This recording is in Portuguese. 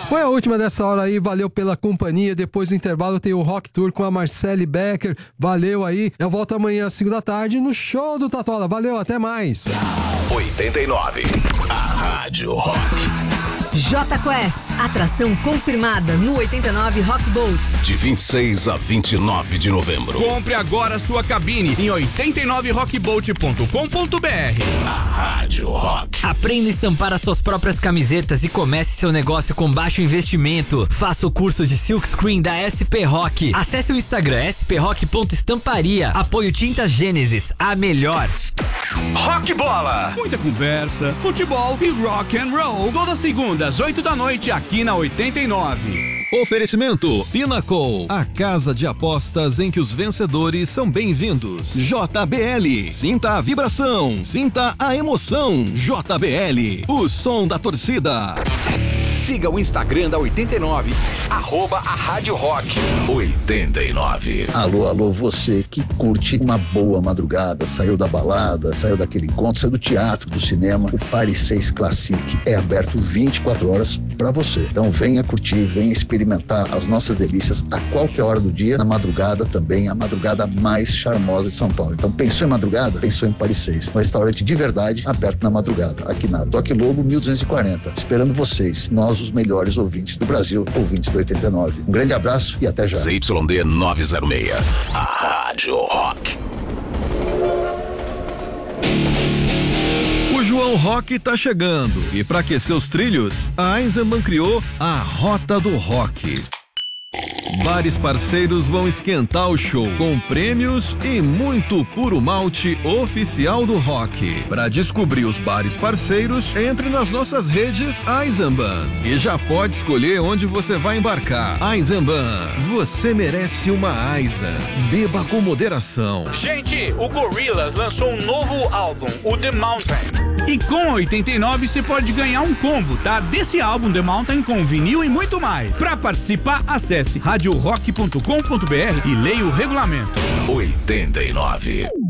Foi a última dessa hora aí, valeu pela companhia. Depois do intervalo tem o Rock Tour com a Marcele Becker. Valeu aí. Eu volto amanhã às 5 da tarde no show do Tatola. Valeu, até mais. 89, a Rádio Rock. Jota Quest, atração confirmada no 89 Rock Boat. De 26 a 29 de novembro. Compre agora sua cabine em 89rockboat.com.br. A Rádio Rock. Aprenda a estampar as suas próprias camisetas e comece seu negócio com baixo investimento. Faça o curso de Silkscreen da SP Rock. Acesse o Instagram sprock.estamparia. Apoio Tintas Gênesis, a melhor. Rock Bola. Muita conversa, futebol e rock and roll. Toda segunda às 8 da noite aqui na 89. Oferecimento Pinnacle, a casa de apostas em que os vencedores são bem-vindos. JBL, sinta a vibração, sinta a emoção. JBL, o som da torcida. Siga o Instagram da 89, @a Rádio Rock 89. Alô, você que curte uma boa madrugada, saiu da balada, saiu daquele encontro, saiu do teatro, do cinema, o Paris 6 Classic é aberto 24 horas para você. Então venha curtir, venha experimentar as nossas delícias a qualquer hora do dia, na madrugada também, a madrugada mais charmosa de São Paulo. Então pensou em madrugada? Pensou em Paris 6, um restaurante de verdade aberto na madrugada, aqui na Doc Lobo 1240, esperando vocês, nós os melhores ouvintes do Brasil, ouvintes do 89. Um grande abraço e até já. ZYD 906, a Rádio Rock. O João Rock tá chegando e para aquecer os trilhos, a Eisenbahn criou a Rota do Rock. Bares parceiros vão esquentar o show com prêmios e muito puro malte oficial do rock. Para descobrir os bares parceiros, entre nas nossas redes Eisenbahn e já pode escolher onde você vai embarcar. Eisenbahn, você merece uma Eisen. Beba com moderação. Gente, o Gorillaz lançou um novo álbum, o The Mountain. E com 89 você pode ganhar um combo, tá? Desse álbum The Mountain com vinil e muito mais. Para participar, acesse radiorock.com.br e leia o regulamento. 89.